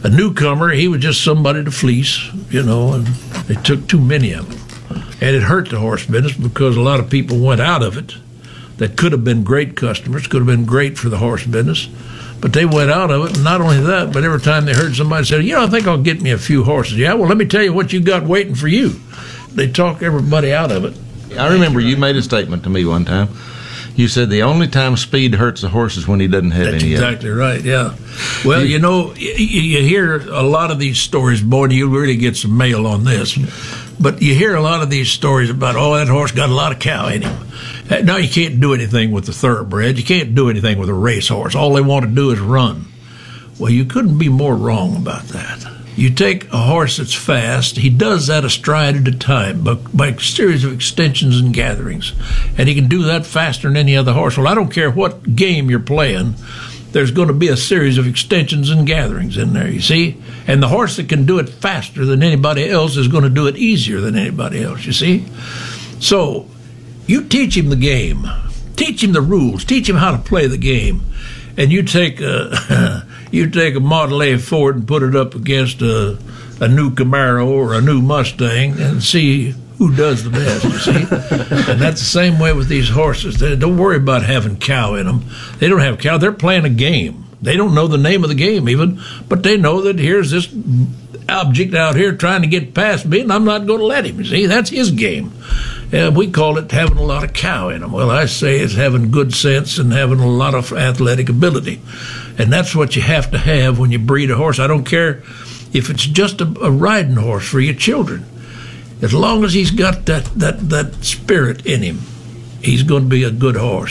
a newcomer, he was just somebody to fleece, and they took too many of them. And it hurt the horse business because a lot of people went out of it that could have been great customers, could have been great for the horse business, but they went out of it. And not only that, but every time they heard somebody say, I think I'll get me a few horses. Yeah, well, let me tell you what you got waiting for you. They talk everybody out of it. I remember you made a statement to me one time. You said the only time speed hurts a horse is when he doesn't have That's any. That's exactly right, yeah. Well, you hear a lot of these stories, boy, you really get some mail on this. But you hear a lot of these stories about, that horse got a lot of cow in him. Now you can't do anything with the thoroughbred. You can't do anything with a racehorse. All they want to do is run. Well, you couldn't be more wrong about that. You take a horse that's fast, he does that a stride at a time by a series of extensions and gatherings. And he can do that faster than any other horse. Well, I don't care what game you're playing, there's going to be a series of extensions and gatherings in there, you see? And the horse that can do it faster than anybody else is going to do it easier than anybody else, you see? So you teach him the game. Teach him the rules. Teach him how to play the game. And you take a Model A Ford and put it up against a new Camaro or a new Mustang and see who does the best, you see? And that's the same way with these horses. They don't worry about having cow in them. They don't have cow. They're playing a game. They don't know the name of the game even, but they know that here's this object out here trying to get past me, and I'm not going to let him, you see? That's his game. We call it having a lot of cow in them. Well, I say it's having good sense and having a lot of athletic ability. And that's what you have to have when you breed a horse. I don't care if it's just a riding horse for your children. As long as he's got that spirit in him, he's going to be a good horse,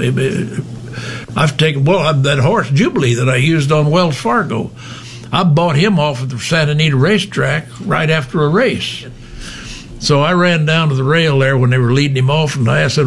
I've taken, that horse Jubilee that I used on Wells Fargo, I bought him off of the Santa Anita racetrack right after a race. So I ran down to the rail there when they were leading him off, and I said,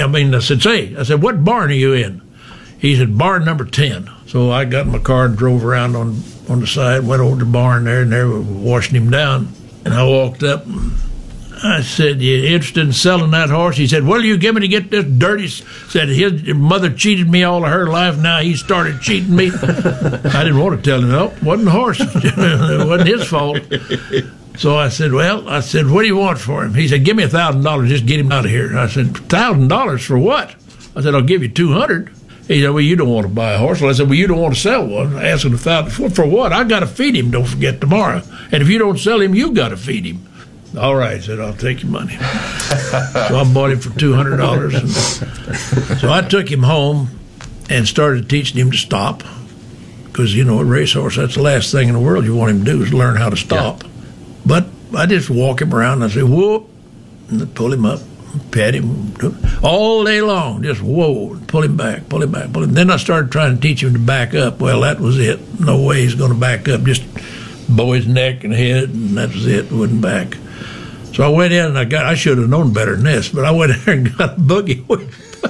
what barn are you in? He said, barn number 10. So I got in my car and drove around on the side, went over to the barn there, and they were washing him down. And I walked up, and I said, you interested in selling that horse? He said, what will you give me to get this dirty? Said, his mother cheated me all of her life, now he started cheating me. I didn't want to tell him, no, it wasn't the horse. It wasn't his fault. So I said, what do you want for him? He said, give me $1,000, just get him out of here. And I said, $1,000 for what? I said, I'll give you $200. He said, well, you don't want to buy a horse. Well, I said, well, you don't want to sell one. I asked him $1,000 for what? I got to feed him, don't forget, tomorrow. And if you don't sell him, you got to feed him. All right, I said, I'll take your money. So I bought him for $200. And so I took him home and started teaching him to stop. Because, a racehorse, that's the last thing in the world you want him to do is learn how to stop. Yeah. But I just walk him around and I say, whoop, and I pull him up, pat him, all day long, just whoa, pull him back, pull him back, pull him. Then I started trying to teach him to back up. Well, that was it. No way he's going to back up. Just bow his neck and head, and that was it. Wouldn't back. So I went in and I should have known better than this, but I went in there and got a buggy whip.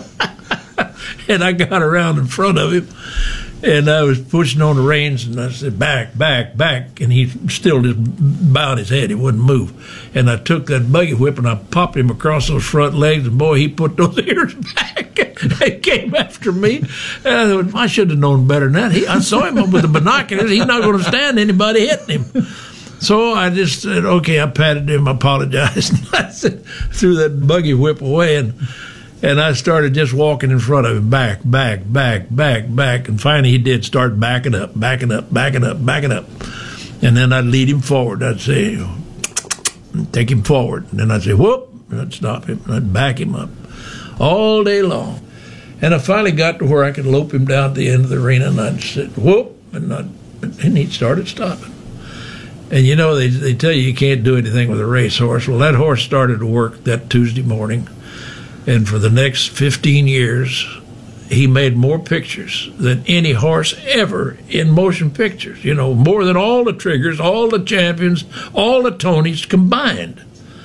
And I got around in front of him. And I was pushing on the reins, and I said, back, back, back. And he still just bowed his head. He wouldn't move. And I took that buggy whip, and I popped him across those front legs, and, boy, he put those ears back. They came after me. And I thought, I should have known better than that. I saw him with the binoculars. He's not going to stand anybody hitting him. So I just said, okay, I patted him, apologized. And I threw that buggy whip away, and I started just walking in front of him, back, back, back, back, back. And finally he did start backing up, backing up, backing up, backing up. And then I'd lead him forward. I'd say, take him forward. And then I'd say, whoop, and I'd stop him. And I'd back him up all day long. And I finally got to where I could lope him down at the end of the arena, and I'd say, whoop, and he started stopping. And, they tell you can't do anything with a racehorse. Well, that horse started to work that Tuesday morning. And for the next 15 years, he made more pictures than any horse ever in motion pictures. More than all the Triggers, all the Champions, all the Tonys combined.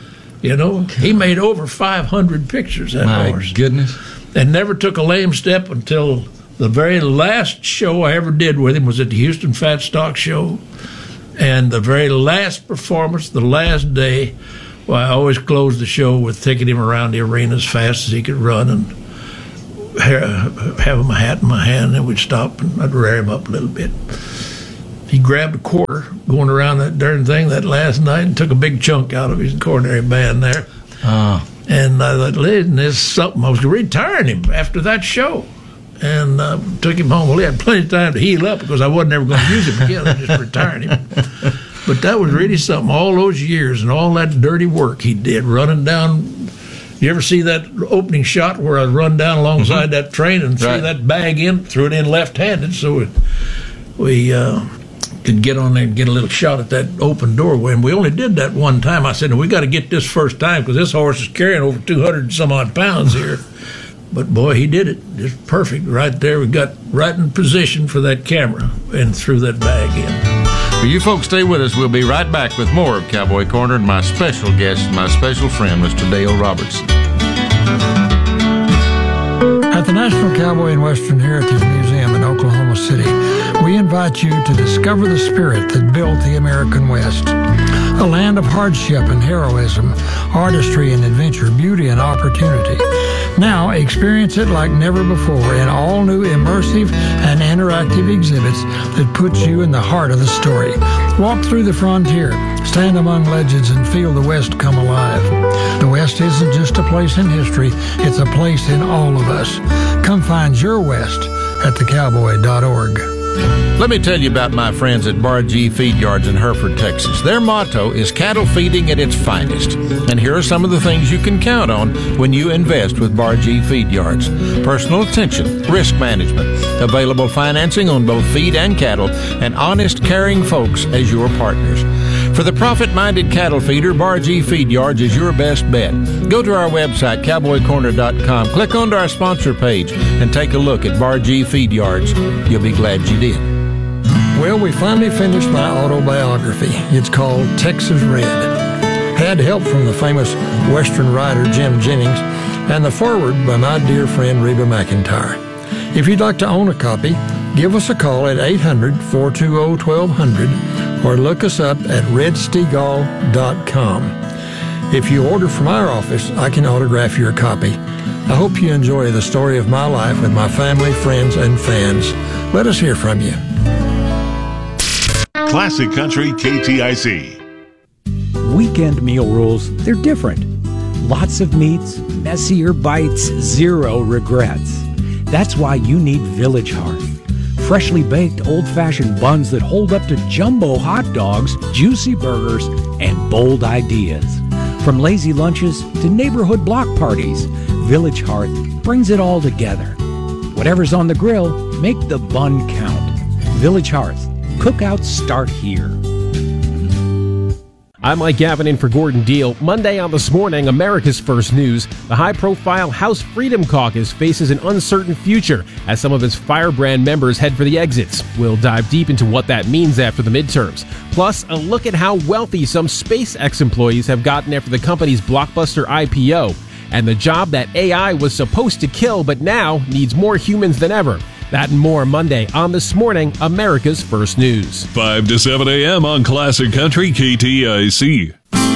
He made over 500 pictures, that horse. My goodness. And never took a lame step until the very last show I ever did with him was at the Houston Fat Stock Show. And the very last performance, the last day, well, I always closed the show with taking him around the arena as fast as he could run and have him a hat in my hand, and we'd stop and I'd rear him up a little bit. he grabbed a quarter going around that darn thing that last night and took a big chunk out of his coronary band there. And I thought, listen, this is something. I was retiring him after that show. And took him home. Well, he had plenty of time to heal up because I wasn't ever going to use him again. I just retired him. But that was really something. All those years and all that dirty work he did, running down. You ever see that opening shot where I run down alongside that train and threw that bag in, threw it in left-handed, so we could get on there and get a little shot at that open doorway. And we only did that one time. I said, we got to get this first time because this horse is carrying over 200 and some odd pounds here. But, boy, he did it. Just perfect right there. We got right in position for that camera and threw that bag in. Well, you folks stay with us. We'll be right back with more of Cowboy Corner and my special guest, my special friend, Mr. Dale Robertson. At the National Cowboy and Western Heritage Museum in Oklahoma City, we invite you to discover the spirit that built the American West. A land of hardship and heroism, artistry and adventure, beauty and opportunity. Now experience it like never before in all new immersive and interactive exhibits that put you in the heart of the story. Walk through the frontier, stand among legends, and feel the West come alive. The West isn't just a place in history, it's a place in all of us. Come find your West at thecowboy.org. Let me tell you about my friends at Bar G Feed Yards in Hereford, Texas. Their motto is cattle feeding at its finest. And here are some of the things you can count on when you invest with Bar G Feed Yards. Personal attention, risk management, available financing on both feed and cattle, and honest, caring folks as your partners. For the profit-minded cattle feeder, Bar G Feed Yards is your best bet. Go to our website, cowboycorner.com, click onto our sponsor page, and take a look at Bar G Feed Yards. You'll be glad you did. Well, we finally finished my autobiography. It's called Texas Red. Had help from the famous Western writer Jim Jennings and the foreword by my dear friend Reba McEntire. If you'd like to own a copy, give us a call at 800-420-1200 or look us up at redstegall.com. If you order from our office, I can autograph your copy. I hope you enjoy the story of my life with my family, friends, and fans. Let us hear from you. Classic Country KTIC. Weekend meal rules, they're different. Lots of meats, messier bites, zero regrets. That's why you need Village Hearth. Freshly baked old-fashioned buns that hold up to jumbo hot dogs, juicy burgers, and bold ideas. From lazy lunches to neighborhood block parties, Village Hearth brings it all together. Whatever's on the grill, make the bun count. Village Hearth. Cookouts start here. I'm Mike Gavin in for Gordon Deal. Monday on This Morning, America's First News. The high-profile House Freedom Caucus faces an uncertain future as some of its firebrand members head for the exits. We'll dive deep into what that means after the midterms. Plus, a look at how wealthy some SpaceX employees have gotten after the company's blockbuster IPO, and the job that AI was supposed to kill but now needs more humans than ever. That and more Monday on This Morning, America's First News. 5 to 7 a.m. on Classic Country KTIC.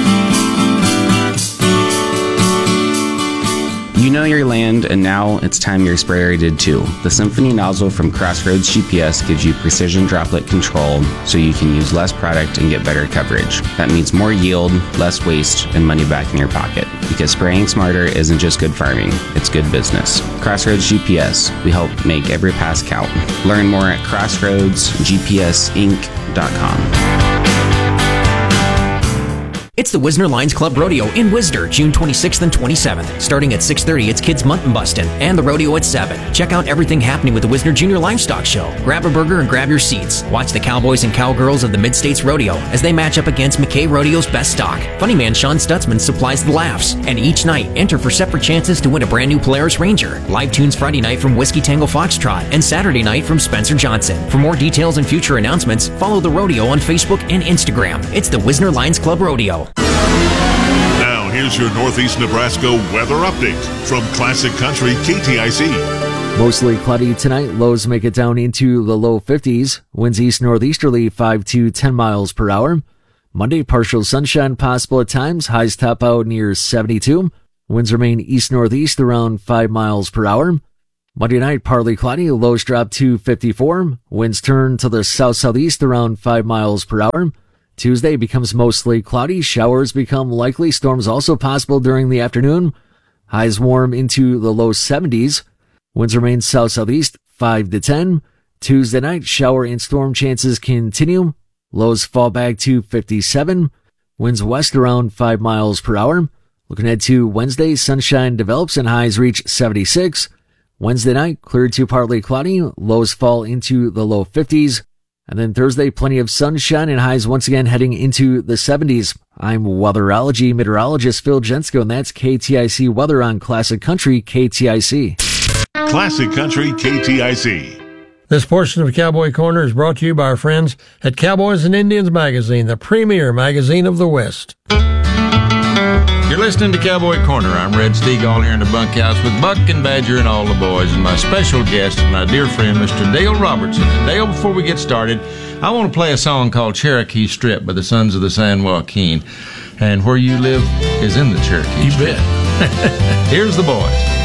You know your land, and now it's time your sprayer did too. The Symphony nozzle from Crossroads GPS gives you precision droplet control so you can use less product and get better coverage. That means more yield, less waste, and money back in your pocket. Because spraying smarter isn't just good farming, it's good business. Crossroads GPS, we help make every pass count. Learn more at crossroadsgpsinc.com. It's the Wisner Lions Club Rodeo in Wisner, June 26th and 27th. Starting at 6:30, it's Kids Mutton Bustin' and the rodeo at 7. Check out everything happening with the Wisner Junior Livestock Show. Grab a burger and grab your seats. Watch the cowboys and cowgirls of the Mid-States Rodeo as they match up against McKay Rodeo's best stock. Funny man Sean Stutzman supplies the laughs. And each night, enter for separate chances to win a brand new Polaris Ranger. Live tunes Friday night from Whiskey Tango Foxtrot and Saturday night from Spencer Johnson. For more details and future announcements, follow the rodeo on Facebook and Instagram. It's the Wisner Lions Club Rodeo. Now, here's your Northeast Nebraska weather update from Classic Country KTIC. Mostly cloudy tonight. Lows make it down into the low 50s. Winds east-northeasterly 5 to 10 miles per hour. Monday, partial sunshine possible at times. Highs top out near 72. Winds remain east-northeast around 5 miles per hour. Monday night, partly cloudy, lows drop to 54. Winds turn to the south-southeast around 5 miles per hour. Tuesday becomes mostly cloudy. Showers become likely. Storms also possible during the afternoon. Highs warm into the low 70s. Winds remain south-southeast, 5 to 10. Tuesday night, shower and storm chances continue. Lows fall back to 57. Winds west around 5 miles per hour. Looking ahead to Wednesday, sunshine develops and highs reach 76. Wednesday night, clear to partly cloudy. Lows fall into the low 50s. And then Thursday, plenty of sunshine and highs once again heading into the 70s. I'm weatherology meteorologist Phil Jensko, and that's KTIC weather on Classic Country KTIC. Classic Country KTIC. This portion of Cowboy Corner is brought to you by our friends at Cowboys and Indians Magazine, the premier magazine of the West. You're listening to Cowboy Corner. I'm Red Steagall here in the bunkhouse with Buck and Badger and all the boys, and my special guest is my dear friend, Mr. Dale Robertson. And Dale, before we get started, I want to play a song called Cherokee Strip by the Sons of the San Joaquin. And where you live is in the Cherokee Strip. You bet. Here's the boys.